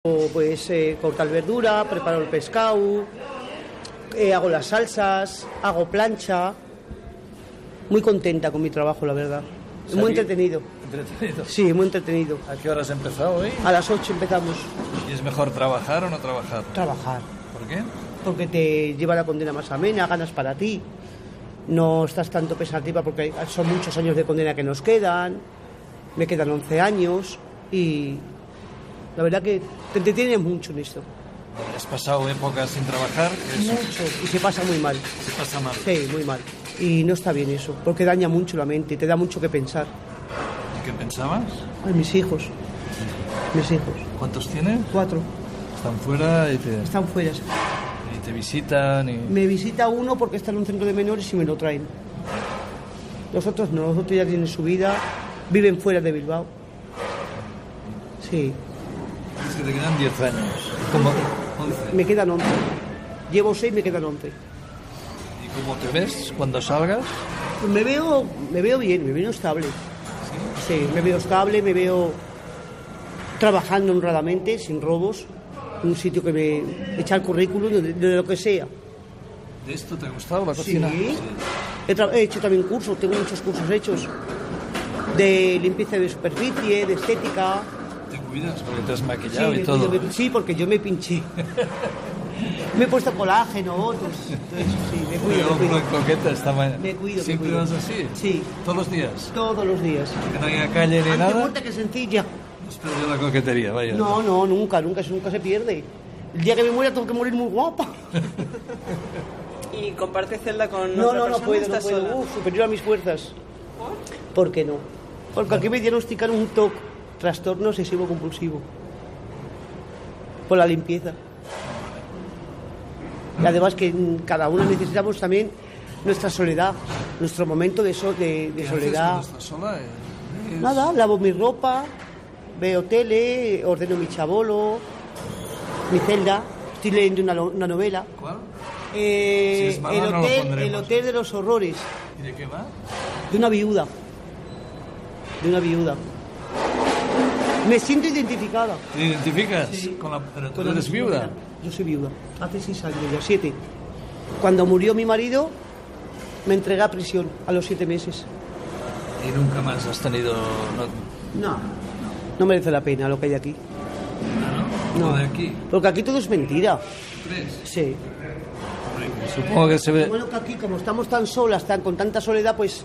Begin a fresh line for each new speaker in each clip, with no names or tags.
Pues cortar verdura, preparo el pescado, hago las salsas, hago plancha. Muy contenta con mi trabajo, la verdad. Muy entretenido.
¿Entretenido?
Sí, muy entretenido.
¿A qué hora has empezado hoy?
A las 8 empezamos.
¿Y es mejor trabajar o no trabajar?
Trabajar.
¿Por qué?
Porque te lleva la condena más amena, ganas para ti. No estás tanto pensativa porque son muchos años de condena que nos quedan. Me quedan 11 años y la verdad que te entretienes mucho en esto.
¿Has pasado épocas sin trabajar?
Mucho, y se pasa muy mal.
Se pasa mal.
Sí, muy mal. Y no está bien eso, porque daña mucho la mente, te da mucho que pensar.
¿Y qué pensabas?
Ay, mis hijos. Mis hijos.
¿Cuántos tienes?
4.
Están fuera y te...
Están fuera.
Y te visitan y...
Me visita uno porque está en un centro de menores y me lo traen. Los otros no, los otros ya tienen su vida, viven fuera de Bilbao. Sí.
Es que te quedan 10 años. ¿Cómo? 11.
Me quedan 11. Llevo 6, me quedan 11.
¿Y cómo te ves cuando salgas?
Pues me veo bien, me veo estable. Sí, me veo estable, me veo trabajando honradamente, sin robos, en un sitio que me echa el currículum de lo que sea.
¿De esto te ha gustado la cocina?
Sí. He hecho también cursos, tengo muchos cursos hechos de limpieza de superficie, de estética.
¿Te cuidas porque te has maquillado
Sí,
y todo?
Sí, porque yo me pinché. Me he puesto colágeno, otros. Entonces, sí, me cuido.
Muy coqueta esta mañana.
Me cuido.
¿Siempre vas así?
Sí.
¿Todos los días?
Todos los días.
Que no haya calle ni
Antes
nada.
muerta que sencilla.
Has perdido la coquetería, vaya.
No, nunca, eso nunca se pierde. El día que me muera tengo que morir muy guapa.
¿Y comparte celda con
No,
otra persona?
no puedo.
¿Estás sola?
Superior a mis fuerzas. ¿Por qué no? Porque aquí me diagnosticaron un TOC, trastorno obsesivo compulsivo. Por la limpieza. Y además que cada uno necesitamos también nuestra soledad, nuestro momento de
¿Qué
soledad.
haces cuando estás sola?
Nada, lavo mi ropa, veo tele, ordeno mi chabolo, mi celda, estoy leyendo una novela.
¿Cuál? Si es mala, no lo pondremos.
El hotel de los horrores.
¿Y de qué va?
De una viuda. Me siento identificada.
¿Te identificas?
Sí.
Pero tú eres viuda.
Yo soy viuda. Hace 6 años, ya 7. Cuando murió mi marido, me entregué a prisión a los 7 meses.
Y nunca más has tenido...
No merece la pena lo que hay aquí.
¿No?
No.
¿Lo de aquí?
Porque aquí todo es mentira.
¿Crees?
Sí.
Supongo que se ve...
Bueno, que aquí, como estamos tan solas, con tanta soledad, pues...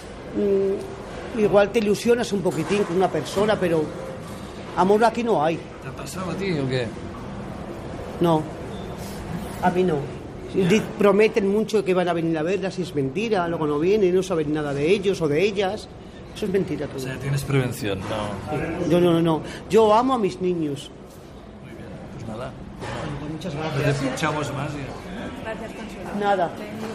igual te ilusionas un poquitín con una persona, pero... amor aquí no hay.
¿Te ha pasado a ti o qué?
No, a mí no. Prometen mucho que van a venir a verlas y es mentira, luego no vienen, no saben nada de ellos o de ellas. Eso es mentira todo.
O sea, tienes prevención, ¿no?
Sí. No. Yo amo a mis niños.
Muy bien, pues nada.
Muchas
Te pinchamos más y...
Gracias, Consuelo.
Nada.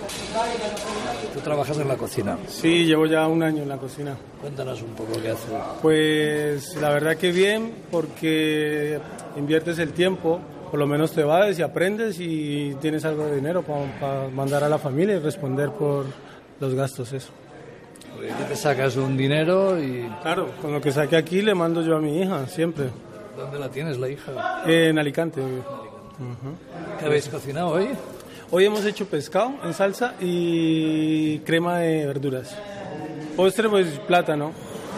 ¿Tú trabajas en la cocina?
Sí, llevo ya 1 año en la cocina.
Cuéntanos un poco qué haces.
Pues la verdad que bien, porque inviertes el tiempo, por lo menos te vas y aprendes y tienes algo de dinero para mandar a la familia y responder por los gastos, eso.
Porque aquí te sacas un dinero y...
Claro, con lo que saque aquí le mando yo a mi hija, siempre.
¿Dónde la tienes, la hija?
En Alicante.
¿Qué habéis cocinado hoy?
Hoy hemos hecho pescado en salsa y crema de verduras. Postre, pues plátano.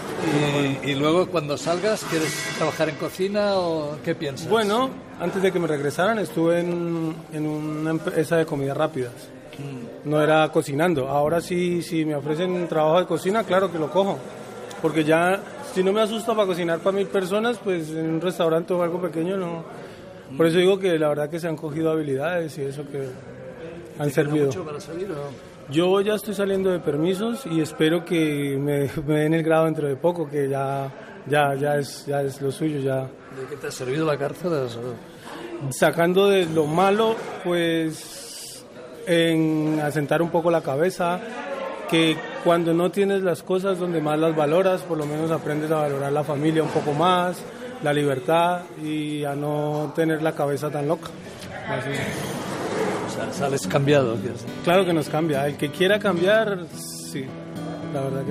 Y luego cuando salgas, ¿quieres trabajar en cocina o qué piensas?
Bueno, antes de que me regresaran estuve en una empresa de comidas rápidas. No era cocinando. Ahora sí, si me ofrecen trabajo de cocina, claro que lo cojo. Porque ya, si no me asusta para cocinar para 1000 personas, pues en un restaurante o algo pequeño no. Por eso digo que la verdad que se han cogido habilidades y eso que han servido.
¿Mucho para salir o no?
Yo ya estoy saliendo de permisos y espero que me den el grado dentro de poco, que ya es lo suyo. Ya.
¿De qué te ha servido la cárcel?
Sacando de lo malo, pues en asentar un poco la cabeza, que cuando no tienes las cosas donde más las valoras, por lo menos aprendes a valorar la familia un poco más, la libertad y a no tener la cabeza tan loca. Así.
O sea, sales cambiado.
Claro que nos cambia. El que quiera cambiar, sí, la verdad que